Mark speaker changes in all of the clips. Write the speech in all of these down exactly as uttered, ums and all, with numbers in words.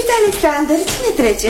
Speaker 1: Uite, Alexander, cine trece?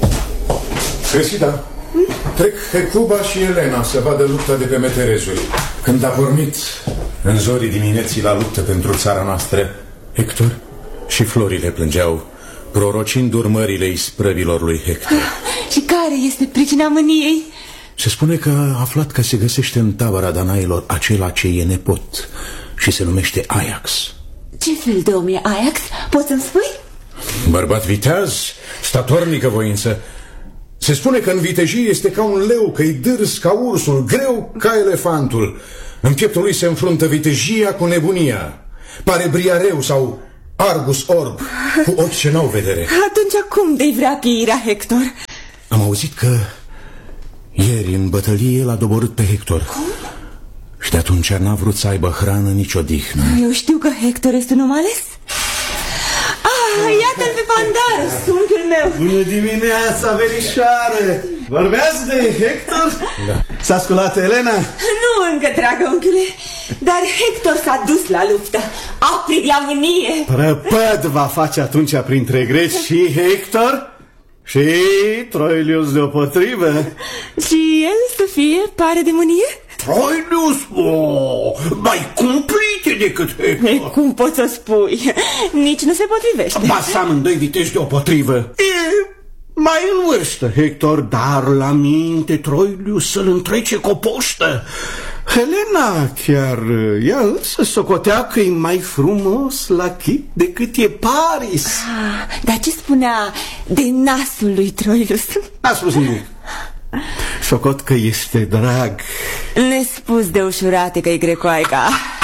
Speaker 2: Cressida, hmm? Trec Hecuba și Elena să vadă lupta de pe Meterezul. Când a pornit în zorii dimineții la luptă pentru țara noastră, Hector și florile plângeau, prorocind urmările isprăvilor lui Hector.
Speaker 1: Ah, și care este pricina mâniei?
Speaker 2: Se spune că a aflat că se găsește în tabăra Danailor acela ce e nepot și se numește Ajax.
Speaker 1: Ce fel de om e Ajax? Poți să-mi spui?
Speaker 2: Bărbat viteaz, statornică voință. Se spune că în vitejie este ca un leu, că-i dârs ca ursul, greu ca elefantul. În pieptul lui se înfruntă vitejia cu nebunia. Pare briareu sau Argus orb, cu ochi ce n-au vedere.
Speaker 1: Atunci cum de-i vrea pieirea Hector?
Speaker 2: Am auzit că ieri în bătălie l-a doborât pe Hector.
Speaker 1: Cum?
Speaker 2: Și de atunci n-a vrut să aibă hrană, nici odihnă.
Speaker 1: Eu știu că Hector este un om ales. Ah, iată-l pe Pandarus, unchiul meu.
Speaker 3: Bună dimineața, verișoară. Vorbeați de Hector?
Speaker 2: Da.
Speaker 3: S-a sculat Elena?
Speaker 1: Nu încă, dragă unchiule, dar Hector s-a dus la luptă. Aprig la mânie.
Speaker 3: Prăpăd va face atunci printre greci și Hector și Troilius deopotrivă.
Speaker 1: Și el să fie pare de mânie?
Speaker 3: Troilius? Oh, mai cumplite decât Hector.
Speaker 1: Cum poți să spui? Nici nu se potrivește.
Speaker 3: Ba, să amândoi vitești deopotrivă. E mai în vârstă Hector, dar la minte Troilius să-l întrece cu o poștă. Helena chiar ea însă socotea că e mai frumos la chip decât e Paris.
Speaker 1: Ah, dar ce spunea de nasul lui Troilus?
Speaker 3: N-a spus nimic. Socot că este drag.
Speaker 1: Nespus de ușurate că e grecoaica.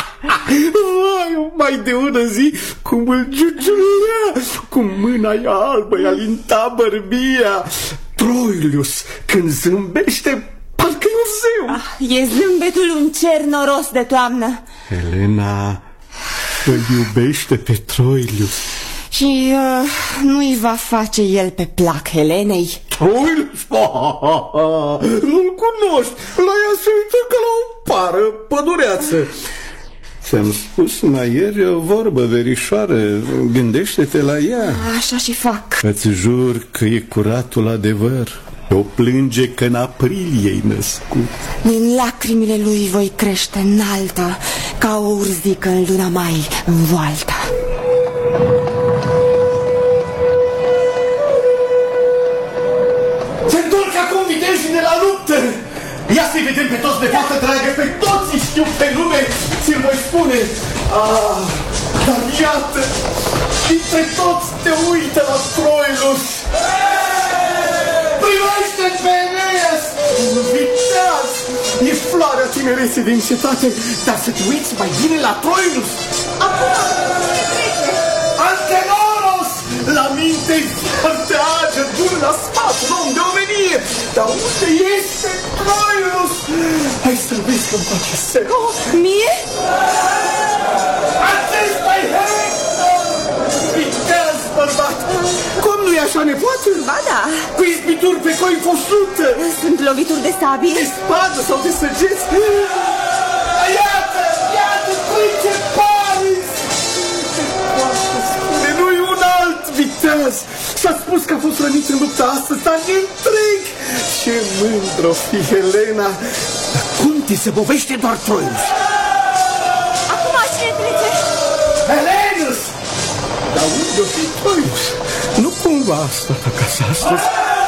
Speaker 3: Vai, mai de ună zi cum îl giugiulea, cum mâna e albă, i-a linta bărbia. Troilius, când zâmbește, parcă e un zeu.
Speaker 1: Ah, e zâmbetul un cer noros de toamnă.
Speaker 3: Elena îl iubește pe Troilius.
Speaker 1: Și uh, nu-i va face el pe plac Helenei?
Speaker 3: Troilius? Nu-l cunoști. La ea se uită ca la o pară pădureață. Ți-am spus mai ieri o vorbă, verișoară. Gândește-te la ea.
Speaker 1: Așa și fac.
Speaker 3: Îți jur că e curatul adevăr. O plânge că în aprilie i născut.
Speaker 1: Din lacrimile lui voi crește înaltă, ca o urzică în luna mai învoaltă.
Speaker 3: Se întorc acum vitejii de la luptă. Ia să-i vedem pe toți de față, dragă. Pe toți îi știu pe nume. Ți-l voi spune. Ah, dar iată, dintre toți te uită la Troilus. Primește-ți pe Eneas, viteaz. E floarea tinereței din cetate. Dar să te uiți mai bine la Troilus.
Speaker 1: Acum,
Speaker 3: Antenoros, la minte foarte ager, bun la sfat, un om de omenie. Dar unde este Troilus? Hai să-l vezi că-mi face semn.
Speaker 1: oh, mie?
Speaker 3: Acesta-i Hector! Viteaz, bărbat! Cum nu-i așa, nepoată?
Speaker 1: Ba da.
Speaker 3: Cu izbituri pe coi fosută,
Speaker 1: Sunt lovituri de sabie.
Speaker 3: de spadă sau de săgeți. Iată, iată, trece Paris! Poate spune, nu-i un alt viteaz. S-a spus că a fost rănit în lupta astăzi, dar e întreg. Ce mândră fi Helena. Dar cum ți se povește doar Troilus?
Speaker 1: Acum cine trece?
Speaker 3: Helenus! Dar unde o fi Troilus? Nu cumva a stat acasă astăzi?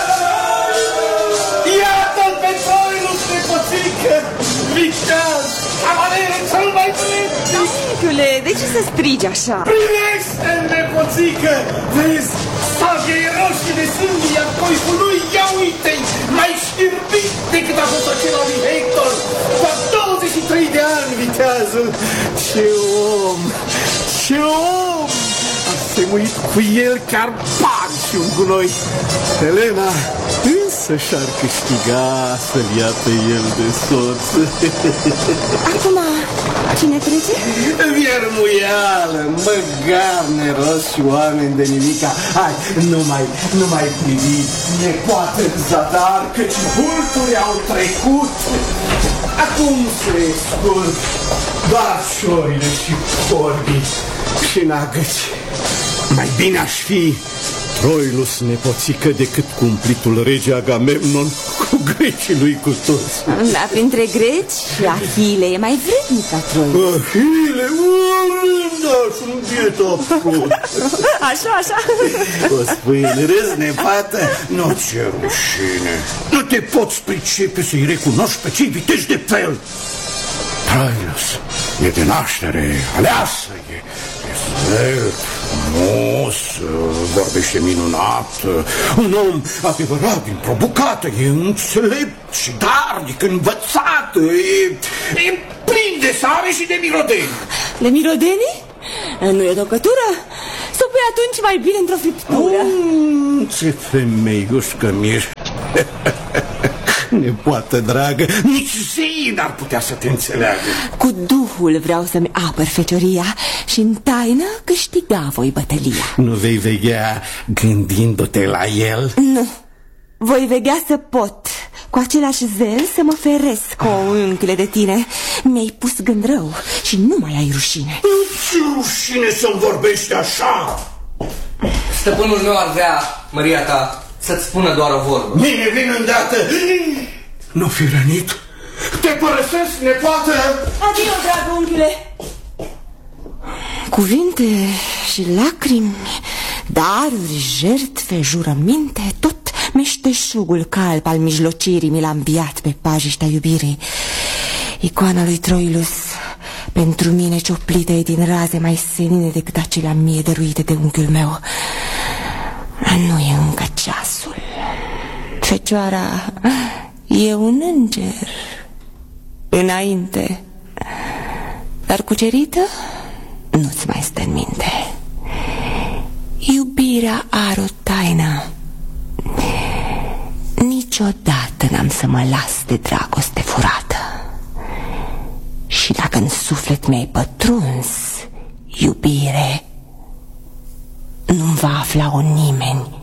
Speaker 3: Iată-l pe Troilus, nepoțică! Viteaz! Cavalerul cel mai bun!
Speaker 1: Unchiule, de ce să strigi așa?
Speaker 3: Privește, nepoțică! Vezi, saviei roșii de sânge, iar coiful lui, ia uite-i, mai știrbit decât a fost acela lui Hector! Doar douăzeci și trei de ani, viteazul! Ce om! Ce om! A semuit cu el chiar bani și un gunoi. Helena însă și-ar câștiga să-l ia pe el de soț.
Speaker 1: Acum, cine trece?
Speaker 3: Viermuială, măgar neros și oameni de nimica. Hai, nu mai, nu mai privi, nepoată în zadar, căci vulturi au trecut. Acum se scurg doar șorile și corbii și nagăți. Mai bine aș fi Troilus, nepoțică, decât cumplitul rege Agamemnon cu grecii lui cu toți.
Speaker 1: Da, printre greci, Ahile e mai vrednic ca Troilus.
Speaker 3: Ahile, oarândașul, bieta prot.
Speaker 1: Așa, așa.
Speaker 3: O spui în râs, nepată? Nu, ce rușine. Nu te poți pricepe să-i recunoști pe cei viteji de fel. Troilus e de naștere aleasă, e, e sfert, frumos, vorbește minunat, un om adevărat, dintr-o bucată, e înțelept și darnic, învățat, e, e plin de sare și de mirodeni.
Speaker 1: De mirodeni? Nu e o tocătură? Să o pui atunci mai bine într-o friptură.
Speaker 3: Mm, ce femeiușcă mi-ești. Nepoată dragă, nici zei n-ar putea să te înțeleagă.
Speaker 1: Cu duhul vreau să-mi apăr fecioria și în taină câștiga voi bătălia.
Speaker 3: Nu vei veghea gândindu-te la el?
Speaker 1: Nu, voi veghea să pot, cu același zel să mă feresc cu o unchiule de tine. Mi-ai pus gând rău și nu mai ai rușine.
Speaker 3: Ce rușine să-mi vorbești așa?
Speaker 4: Stăpânul meu ar vrea, măria ta, să-ți spună doar o vorbă.
Speaker 3: Bine, vin îndată. Nu fi rănit. Te părăsesc, nepoată.
Speaker 1: Adio, dragă unchiule. Cuvinte și lacrimi, daruri, jertfe, jurăminte, tot meșteșugul calp al mijlocirii mi l-a înviat pe pajiștea iubirii. Icoana lui Troilus, pentru mine cioplită e din raze mai senine decât acelea mie dăruite de unchiul meu. Nu e încă ceasul. Fecioara e un înger înainte, dar cucerită nu-ți mai stă în minte. Iubirea are o taină. Niciodată n-am să mă las de dragoste furată. Și dacă în suflet mi-ai pătruns, iubire, nu-mi va afla o nimeni